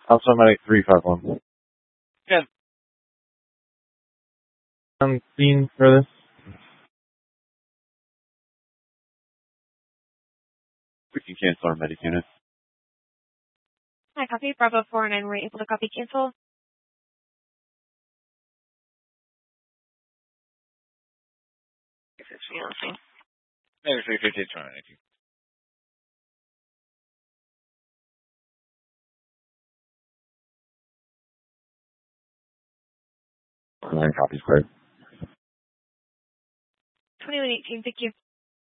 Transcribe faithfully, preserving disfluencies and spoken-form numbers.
Also, medic three five one. Good. On scene for this? We can cancel our medic unit. Hi, copy. Bravo four nine, we're able to copy cancel. Maybe three fifty, twenty nineteen. Nine copies, great. twenty-one eighteen, thank you.